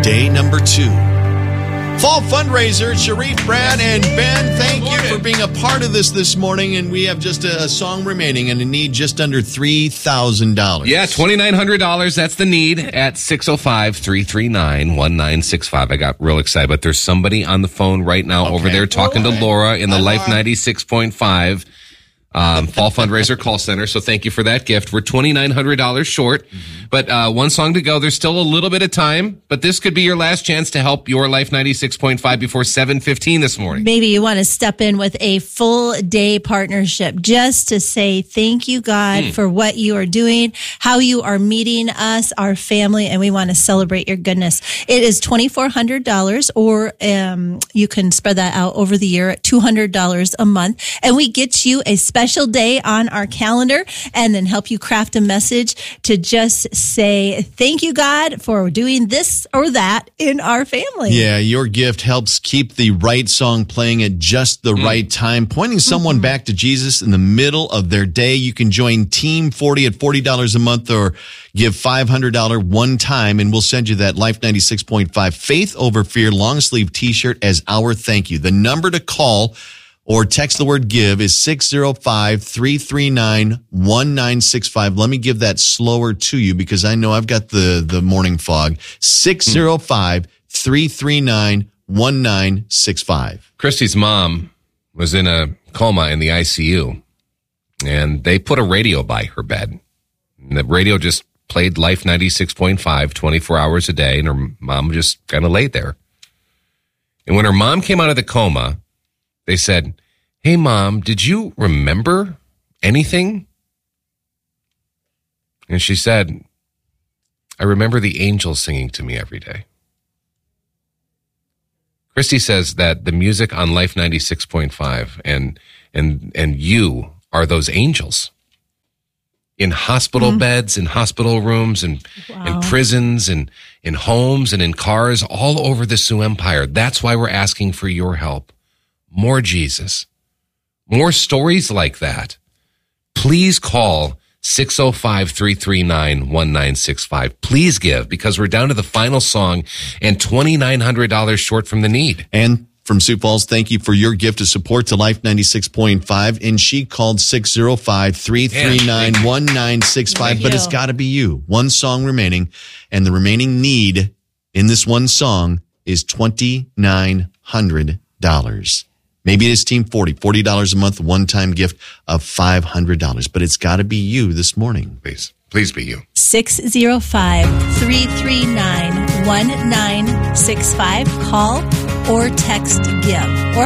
day number 2. Fall fundraiser, Sharif, Brad, and Ben, thank you for being a part of this morning. And we have just a song remaining and a need just under $3,000. Yeah, $2,900. That's the need at 605-339-1965. I got real excited, but there's somebody on the phone right now over there talking to Laura in the Life 96.5 Fall Fundraiser Call Center. So thank you for that gift. We're $2,900 short, but one song to go. There's still a little bit of time, but this could be your last chance to help your Life 96.5 before 7:15 this morning. Maybe you want to step in with a full day partnership just to say thank you, God, for what you are doing, how you are meeting us, our family, and we want to celebrate your goodness. It is $2,400, or you can spread that out over the year at $200 a month, and we get you a special day on our calendar and then help you craft a message to just say thank you, God, for doing this or that in our family. Yeah, your gift helps keep the right song playing at just the right time, pointing someone back to Jesus in the middle of their day. You can join Team 40 at $40 a month or give $500 one time, and we'll send you that Life 96.5 Faith Over Fear long sleeve t-shirt as our thank you. The number to call or text the word give is 605-339-1965. Let me give that slower to you because I know I've got the morning fog. 605-339-1965. Christy's mom was in a coma in the ICU, and they put a radio by her bed. And the radio just played Life 96.5 24 hours a day, and her mom just kind of laid there. And when her mom came out of the coma, they said, "Hey, Mom, did you remember anything?" And she said, "I remember the angels singing to me every day." Christy says that the music on Life 96.5 and you are those angels in hospital beds, in hospital rooms, and in prisons, and in homes, and in cars all over the Sioux Empire. That's why we're asking for your help. More Jesus. More stories like that. Please call 605-339-1965. Please give, because we're down to the final song and $2,900 short from the need. And from Sioux Falls, thank you for your gift of support to Life 96.5. And she called 605-339-1965. But it's got to be you. One song remaining. And the remaining need in this one song is $2,900. Maybe it is Team 40, $40 a month, one-time gift of $500. But it's got to be you this morning. Please be you. 605-339-1965. Call or text give. Or